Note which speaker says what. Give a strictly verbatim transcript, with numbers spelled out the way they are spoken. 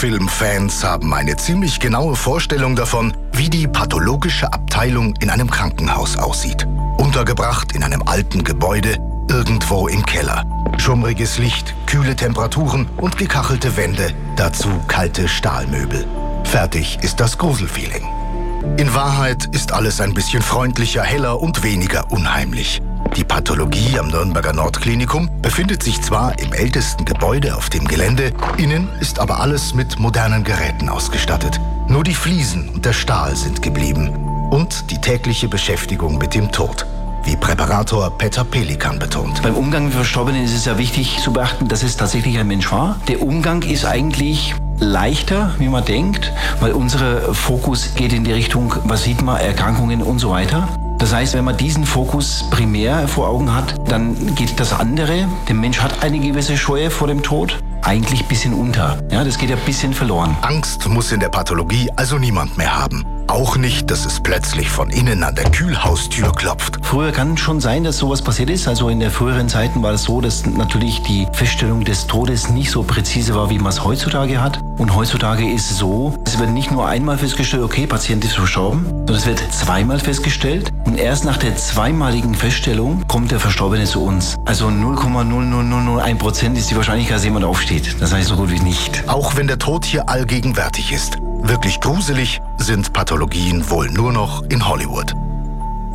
Speaker 1: Horrorfilm-Fans haben eine ziemlich genaue Vorstellung davon, wie die pathologische Abteilung in einem Krankenhaus aussieht. Untergebracht in einem alten Gebäude, irgendwo im Keller. Schummriges Licht, kühle Temperaturen und gekachelte Wände, dazu kalte Stahlmöbel. Fertig ist das Gruselfeeling. In Wahrheit ist alles ein bisschen freundlicher, heller und weniger unheimlich. Die Pathologie am Nürnberger Nordklinikum befindet sich zwar im ältesten Gebäude auf dem Gelände, innen ist aber alles mit modernen Geräten ausgestattet. Nur die Fliesen und der Stahl sind geblieben. Und die tägliche Beschäftigung mit dem Tod, wie Präparator Peter Pelikan betont.
Speaker 2: Beim Umgang mit Verstorbenen ist es ja wichtig zu beachten, dass es tatsächlich ein Mensch war. Der Umgang ist eigentlich leichter, wie man denkt, weil unser Fokus geht in die Richtung, was sieht man, Erkrankungen und so weiter. Das heißt, wenn man diesen Fokus primär vor Augen hat, dann geht das andere, der Mensch hat eine gewisse Scheue vor dem Tod, eigentlich ein bisschen unter. Ja, das geht ja ein bisschen verloren.
Speaker 1: Angst muss in der Pathologie also niemand mehr haben. Auch nicht, dass es plötzlich von innen an der Kühlhaustür klopft.
Speaker 2: Früher kann schon sein, dass sowas passiert ist. Also in der früheren Zeiten war es so, dass natürlich die Feststellung des Todes nicht so präzise war, wie man es heutzutage hat. Und heutzutage ist es so, es wird nicht nur einmal festgestellt, okay, Patient ist verstorben, sondern es wird zweimal festgestellt. Und erst nach der zweimaligen Feststellung kommt der Verstorbene zu uns. Also null Komma null null null null eins Prozent ist die Wahrscheinlichkeit, dass jemand aufsteht. Das heißt so gut wie nicht.
Speaker 1: Auch wenn der Tod hier allgegenwärtig ist. Wirklich gruselig sind Pathologien wohl nur noch in Hollywood.